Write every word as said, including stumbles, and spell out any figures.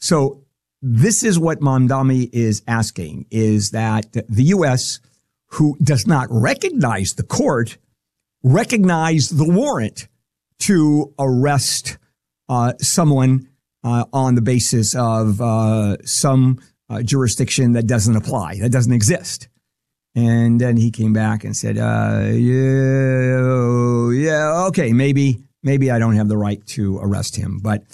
So this is what Mamdani is asking, is that the U S, who does not recognize the court, recognize the warrant to arrest uh, someone uh, on the basis of uh, some uh, jurisdiction that doesn't apply, that doesn't exist. And then he came back and said, uh, yeah, yeah, okay, maybe, maybe I don't have the right to arrest him. But